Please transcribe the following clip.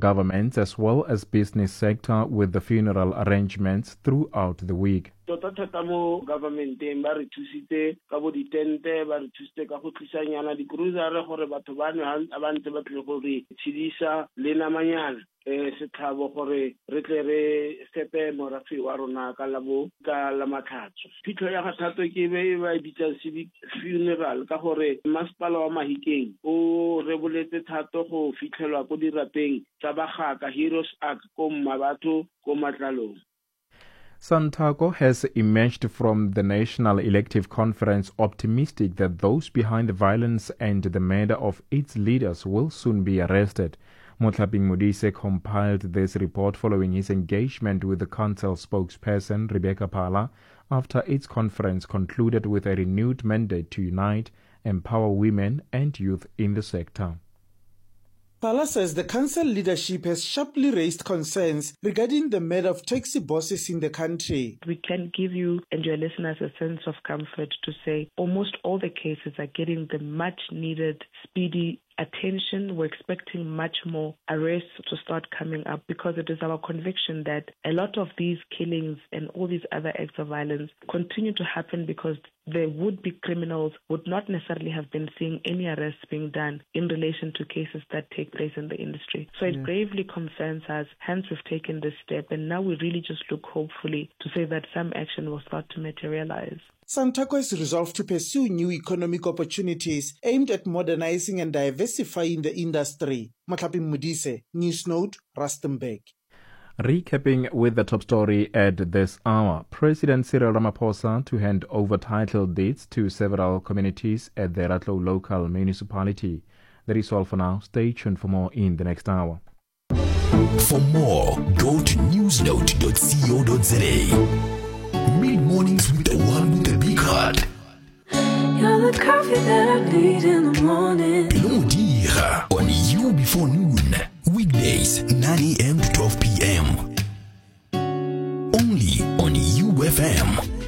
governments as well as business sector with the funeral arrangements throughout the week. Tota mo governmenteng ba re thusitse ka bo ditente ba re thusitse ka go tlisanyana di-cruiser gore batho ba ntse ba tlile go re tshedisa le namanyana setlhabo gore re tle re fepe morafe wa rona ka la matlhatso. Phitlho ya Thato ke ba bitsa civic funeral ka gore masepala wa Mahikeng o reboletse Thato go fitlhelwa ko dirapeng tsa bagaka Heroes Arc ko Mmabatho ko Matlalong. Santaco has emerged from the National Elective Conference optimistic that those behind the violence and the murder of its leaders will soon be arrested. Motlhaping Modise compiled this report following his engagement with the council spokesperson Rebecca Phala after its conference concluded with a renewed mandate to unite, empower women and youth in the sector. Phala says the council leadership has sharply raised concerns regarding the murder of taxi bosses in the country. We can give you and your listeners a sense of comfort to say almost all the cases are getting the much needed speedy attention. We're expecting much more arrests to start coming up because it is our conviction that a lot of these killings and all these other acts of violence continue to happen because the would-be criminals would not necessarily have been seeing any arrests being done in relation to cases that take place in the industry. So it gravely concerns us, hence we've taken this step, and now we really just look hopefully to say that some action will start to materialize. Santaco is resolved to pursue new economic opportunities aimed at modernizing and diversifying the industry. Motlhaping Modise, Newsnote, Rustenburg. Recapping with the top story at this hour, President Cyril Ramaphosa to hand over title deeds to several communities at the Ratlo local municipality. That is all for now. Stay tuned for more in the next hour. For more, go to newsnote.co.za. Mid-mornings with the one with the big heart. You're the coffee that I need in the morning. Lomodira on You Before Noon. Weekdays, 9 a.m. to 12 p.m. Only on UFM.